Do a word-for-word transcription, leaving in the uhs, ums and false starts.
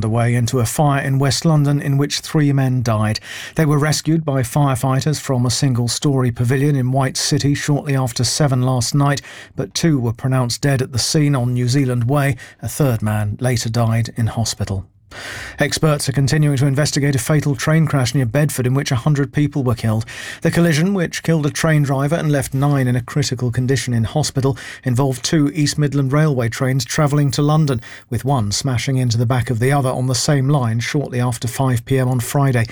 underway into a fire in West London in which three men died. They were rescued by firefighters from a single-storey pavilion in White City shortly after seven last night, but two were pronounced dead at the scene on New Zealand Way. A third man later died in hospital. Experts are continuing to investigate a fatal train crash near Bedford in which one hundred people were killed. The collision, which killed a train driver and left nine in a critical condition in hospital, involved two East Midland Railway trains travelling to London, with one smashing into the back of the other on the same line shortly after five p m on Friday.